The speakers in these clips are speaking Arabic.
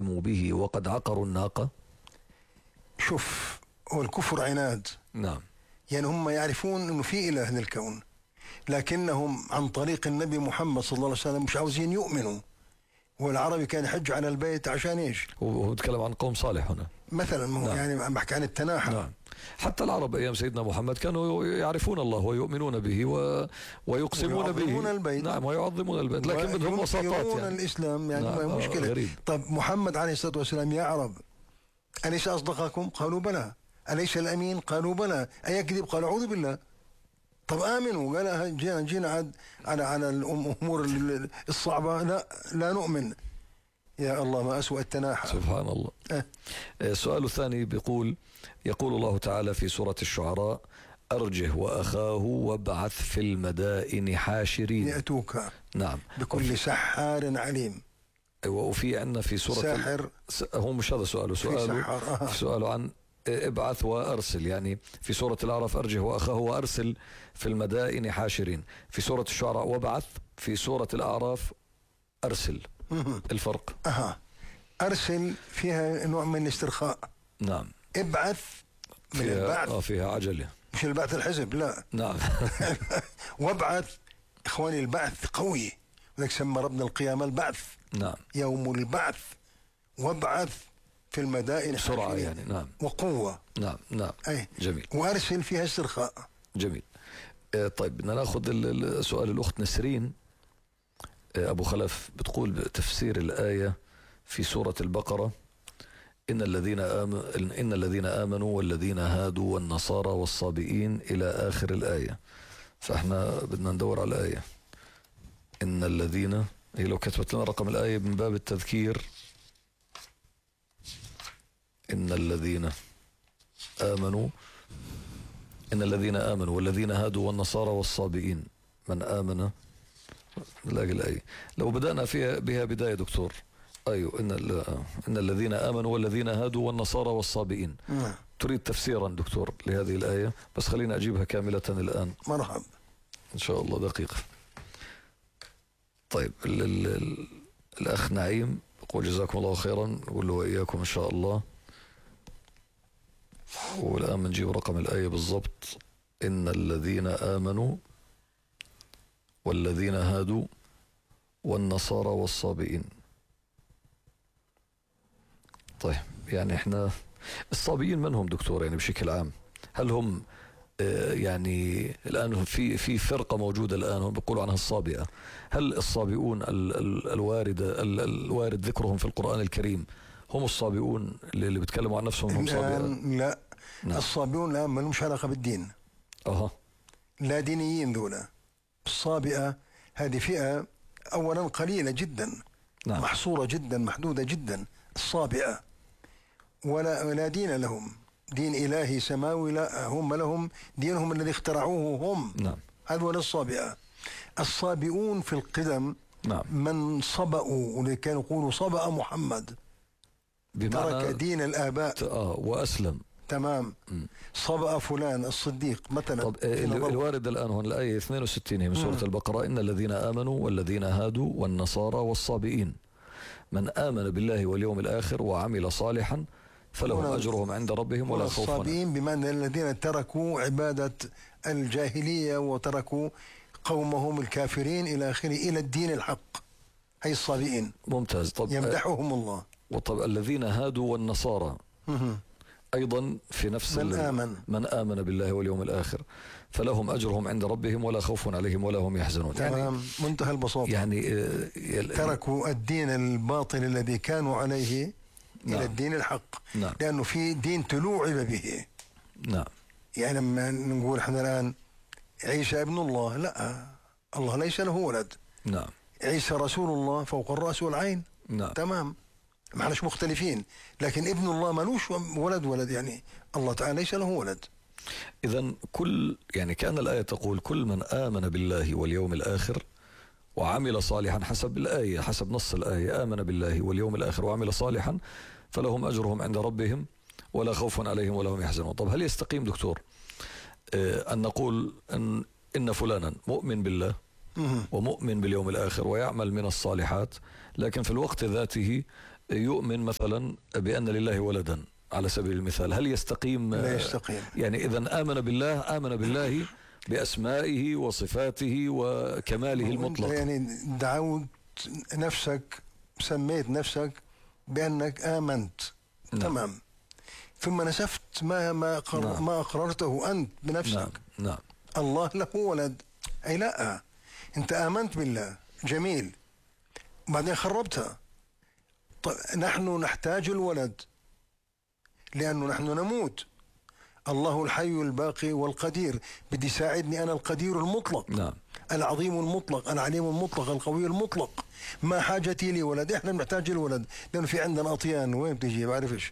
أقسموا به وقد عقروا الناقة. شوف، هو الكفر عناد. نعم. يعني هم يعرفون أنه في إله للكون، لكنهم عن طريق النبي محمد صلى الله عليه وسلم مش عاوزين يؤمنوا. والعربي كان يحج على البيت عشان إيش؟ هو بيتكلم عن قوم صالح هنا مثلا. نعم. يعني عم بحكي عن التناحى. نعم. حتى العرب أيام سيدنا محمد كانوا يعرفون الله ويؤمنون به ويقسمون به. البيت. نعم، ويعظمون البيت، لكن بدهم وساطات يعني. الإسلام يعني نعم. ما مشكلة. غريب. طيب محمد عليه الصلاة والسلام: يا عرب أليس أصدقكم؟ قالوا بلى. أليس الأمين؟ قالوا بلى. أيكذب؟ قالوا أعوذ بالله. طب آمنوا. قال جينا على الأمور الصعبة لا نؤمن. يا الله، ما أسوأ التناحى. سبحان الله. السؤال الثاني يقول الله تعالى في سورة الشعراء: أرجه وأخاه وابعث في المدائن حاشرين يأتوك نعم بكل سحار عليم. وفي عندنا في سورة ساحر. هو مش هذا سؤاله عن ابعث وأرسل. يعني في سورة الأعراف أرجه وأخاه وأرسل في المدائن حاشرين، في سورة الشعراء وابعث، في سورة الأعراف أرسل. الفرق؟ أرسل فيها نوع من الاسترخاء. نعم. ابعث من البعث. فيها عجلة، مش البعث الحزب، لا. نعم. وابعث إخواني، البعث قوي، ولذلك سمى ربنا القيامة البعث. نعم. يوم البعث. وابعث في المدائن بسرعة يعني. نعم. وقوة. نعم. جميل. وأرسل فيها استرخاء. جميل. طيب بدنا ناخذ سؤال الأخت نسرين أبو خلف، بتقول بتفسير الآية في سورة البقرة: إن الذين آمنوا والذين هادوا والنصارى والصابئين إلى آخر الآية. فإحنا بدنا ندور على الآية. إن الذين، هي لو كتبت لنا رقم الآية من باب التذكير: إن الذين آمنوا والذين هادوا والنصارى والصابئين. من آمن، نلاقي الآية. لو بدأنا بها بداية دكتور. أيوه، إن الذين آمنوا والذين هادوا والنصارى والصابئين. تريد تفسيرا دكتور لهذه الآية؟ بس خلينا أجيبها كاملة الآن. مرحبا. إن شاء الله دقيقة. طيب الأخ نعيم يقول: جزاكم الله خيرا. نقول له وإياكم إن شاء الله. والآن بنجيب رقم الآية بالضبط: إن الذين آمنوا والذين هادوا والنصارى والصابئين. طيب يعني احنا الصابئين من هم دكتور يعني بشكل عام؟ هل هم يعني الآن في فرقة موجودة الآن هم بيقولوا عنها الصابئة؟ هل الصابئون الوارد ذكرهم في القرآن الكريم هم الصابئون اللي بيتكلموا عن نفسهم هم صابئة؟ لا. نعم. الصابئون الآن ما لهمش علاقة بالدين. لا دينيين ذولا. الصابئة هذه فئة أولا قليلة جدا. نعم. محصورة جدا، محدودة جدا. الصابئة ولا دين لهم، دين إلهي سماوي، لا، هم لهم دينهم الذي اخترعوه هم. نعم. هذول الصابئة. الصابئون في القدم. نعم. من صبأوا، واللي كانوا يقولوا صبأ محمد، ترك دين الآباء وأسلم. تمام. صبأ فلان الصديق مثلا. طب الوارد الآن هون الآية 62 هي من سورة البقرة: إن الذين آمنوا والذين هادوا والنصارى والصابئين من آمن بالله واليوم الآخر وعمل صالحا فلهم أجرهم عند ربهم ولا خوف عليهم. الصابئين بمعنى الذين تركوا عبادة الجاهلية وتركوا قومهم الكافرين إلى آخره إلى الدين الحق. هي الصابئين. ممتاز. طب يمدحهم الله. وطب الذين هادوا والنصارى أيضا في نفس من آمن بالله واليوم الآخر فلهم أجرهم عند ربهم ولا خوف عليهم ولا هم يحزنون. تمام. يعني منتهى البساطة. يعني تركوا الدين الباطل الذي كانوا عليه. نعم. إلى الدين الحق. نعم. لأنه في دين تلوعب به. نعم. يعني لما نقول احنا الآن عيسى ابن الله، لا، الله ليس له ولد. نعم. عيسى رسول الله فوق الرأس والعين. نعم. تمام، ما احناش مختلفين، لكن ابن الله ملوش ولد يعني الله تعالى ليس له ولد. إذن يعني كأن الآية تقول: كل من آمن بالله واليوم الآخر وعمل صالحا، حسب الآية، حسب نص الآية، آمن بالله واليوم الآخر وعمل صالحا فلهم أجرهم عند ربهم ولا خوف عليهم ولا هم يحزنون. طب هل يستقيم دكتور أن نقول إن فلانا مؤمن بالله ومؤمن باليوم الآخر ويعمل من الصالحات، لكن في الوقت ذاته يؤمن مثلا بأن لله ولدا على سبيل المثال، هل يستقيم؟ لا يستقيم. يعني إذا آمن بالله بأسمائه وصفاته وكماله المطلق. يعني دعوت نفسك، سميت نفسك بأنك آمنت. نعم. تمام. ثم نسفت ما أقررته أنت بنفسك. نعم. الله له ولد، أي لا، أنت آمنت بالله، جميل، بعدين خربتها. نحن نحتاج الولد لأنه نحن نموت. الله الحي الباقي والقدير، بدي يساعدني أنا القدير المطلق. نعم. العظيم المطلق، العليم المطلق، القوي المطلق. ما حاجتي لولد، احنا بنحتاج الولد لأنه في عندنا أطيان، وين بتجي بعرفش.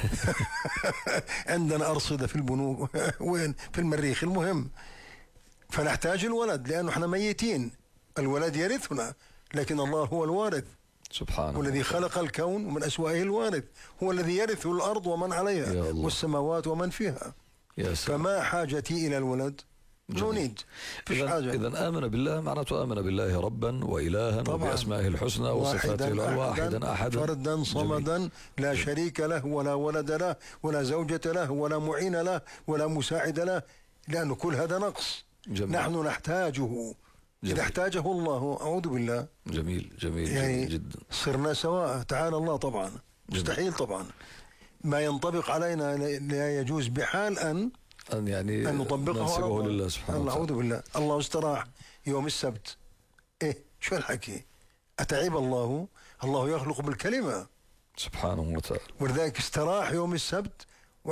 عندنا أرصدة في البنوك، وين في المريخ، المهم فنحتاج الولد لأنه احنا ميتين. الولد يرثنا، لكن الله هو الوارث سبحانه، والذي خلق الكون ومن أسوائه الوارث، هو الذي يرث الأرض ومن عليها والسماوات ومن فيها. فما حاجتي إلى الولد؟ نريد. إذا آمن بالله معناته آمن بالله ربا وإلها وبأسمائه الحسنى وصفاته واحدا أحدا فردا صمدا لا شريك له ولا ولد له ولا زوجة له ولا معين له ولا مساعد له، لأنه كل هذا نقص. نحن نحتاجه. إذا احتاجه الله أعوذ بالله. جميل يعني جدا. صرنا سواء، تعالى الله طبعا. مستحيل طبعا، ما ينطبق علينا لا يجوز بحال أن يعني أن نطبقه لله سبحانه وتعالى. أعوذ بالله. الله استراح يوم السبت، شو الحكي؟ أتعب الله يخلق بالكلمة سبحانه وتعالى، ولذلك استراح يوم السبت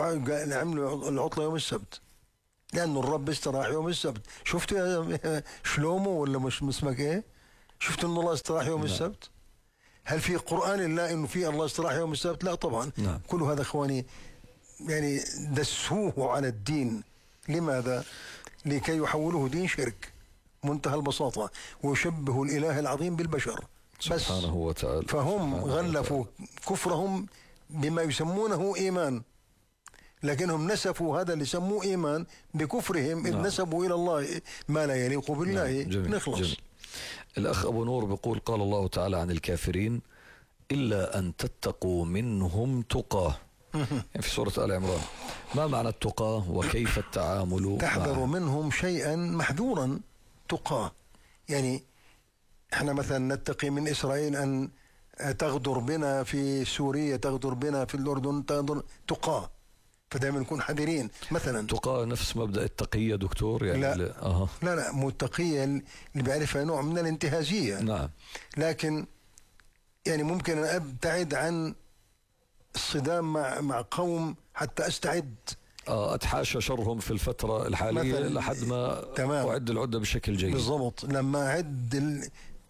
وعملوا العطلة يوم السبت، لأنه الرب استراح يوم السبت. شفتوا يا شلومو ولا مش اسمك شفتوا أن الله استراح يوم السبت؟ هل في قرآن الله إنه في الله استراح يوم السبت؟ لا طبعا. كل هذا إخواني يعني دسوه على الدين. لماذا؟ لكي يحولوه دين شرك منتهى البساطة، ويشبه الإله العظيم بالبشر بس سبحانه وتعالى. فهم غلفوا كفرهم بما يسمونه إيمان، لكنهم نسفوا هذا اللي سموه إيمان بكفرهم، إذ نسبوا إلى الله ما لا يليق بالله. نخلص. جميل. الأخ أبو نور بيقول قال الله تعالى عن الكافرين إلا أن تتقوا منهم تقاه، يعني في سورة آل عمران. ما معنى التقاه وكيف التعامل؟ تحذر منهم شيئا محذورا. تقاه يعني احنا مثلا نتقي من إسرائيل أن تغدر بنا في سوريا، تغدر بنا في الأردن، تقاه، فدائما نكون حذرين. مثلا تقاه نفس مبدأ التقية دكتور يعني؟ لا مو التقية اللي بيعرفها نوع من الانتهازية. نعم. لكن يعني ممكن أن أبتعد عن الصدام مع قوم حتى أستعد، أتحاشى شرهم في الفترة الحالية لحد ما أعد العدة بشكل جيد. بالضبط. لما أعد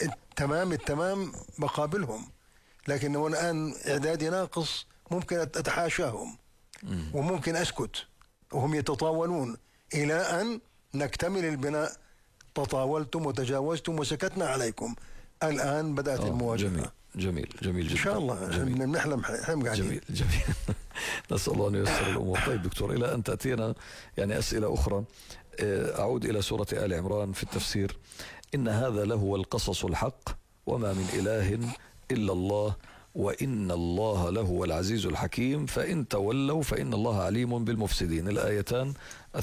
التمام بقابلهم، لكن الآن إعدادي ناقص ممكن أتحاشاهم وممكن أسكت وهم يتطاولون إلى أن نكتمل البناء. تطاولتم وتجاوزتم وسكتنا عليكم، الآن بدأت المواجهة. جميل جدا. إن شاء الله نحلم حلم قاعدين. جميل. نسأل الله أن ييسر الأمور. طيب دكتور، إلى أن تأتينا يعني أسئلة أخرى، أعود إلى سورة آل عمران في التفسير. إن هذا لهو القصص الحق وما من إله إلا الله وإن الله لهو العزيز الحكيم فإن تولوا فإن الله عليم بالمفسدين. الآيتان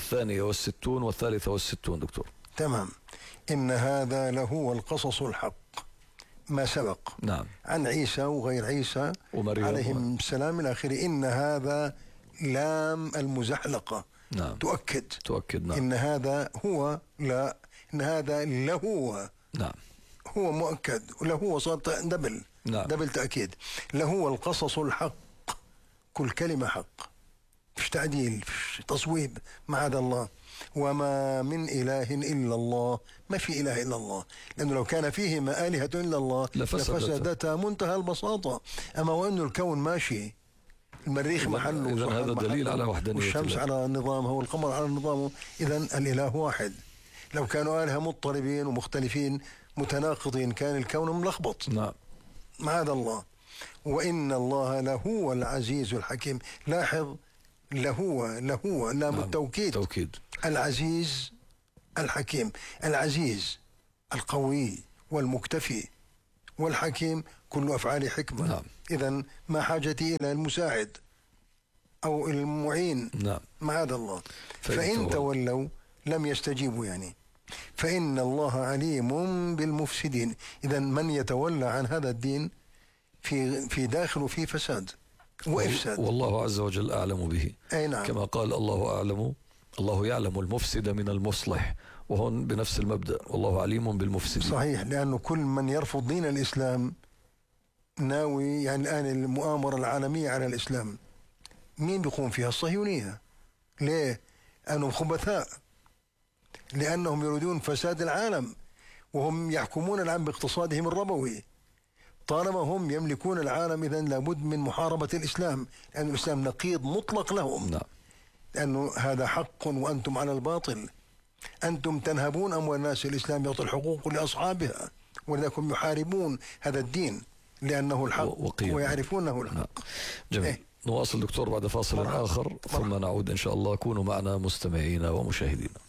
62 و63 دكتور. تمام. إن هذا لهو القصص الحق، ما سبق. نعم. عن عيسى وغير عيسى عليهم السلام إلى آخره. إن هذا لام المزحلقة. نعم. تؤكد. نعم. إن هذا هو، لا، إن هذا لهو. نعم. هو مؤكد، ولهو صار دبل. نعم. دبل تأكيد. لهو القصص الحق، كل كلمة حق، فيش تعديل، فيش تصويب، معاذ الله. وما من إله إلا الله، ما في إله إلا الله، لأنه لو كان فيهما آلهة إلا الله لفسدتا منتهى البساطة. أما وأنه الكون ماشي، المريخ محله، إذن هذا دليل على وحدانية والشمس على نظامها والقمر على نظامه، إذن الإله واحد. لو كانوا آلهة مضطربين ومختلفين متناقضين كان الكون ملخبط. نعم. معاذ الله. وإن الله لهو العزيز الحكيم. لاحظ، لهو لام التوكيد. العزيز الحكيم. العزيز القوي والمكتفي والحكيم كل أفعال حكمة. نعم. إذن ما حاجتي إلى المساعد أو المعين. نعم. معاذ الله. فإن تولوا لم يستجيبوا يعني، فإن الله عليم بالمفسدين. إذن من يتولى عن هذا الدين في داخل وفي فساد وإفساد، والله عز وجل أعلم به. أي نعم. كما قال الله يعلم المفسد من المصلح، وهون بنفس المبدأ، والله عليم بالمفسدين. صحيح، لأنه كل من يرفض دين الإسلام ناوي يعني الآن المؤامرة العالمية على الإسلام مين بيقوم فيها؟ الصهيونية. ليه؟ لأنهم خبثاء، لأنهم يريدون فساد العالم، وهم يحكمون الآن باقتصادهم الربوي. طالما هم يملكون العالم إذن لابد من محاربة الإسلام، لأن الإسلام نقيض مطلق لهم. نعم. لأنه هذا حق وأنتم على الباطل، أنتم تنهبون أموال الناس، الإسلام يعطي الحقوق لأصحابها، ولذلك هم يحاربون هذا الدين لأنه الحق ويعرفونه الحق. نعم. جميل. نواصل دكتور بعد فاصل آخر ثم نعود إن شاء الله. كونوا معنا مستمعين ومشاهدين.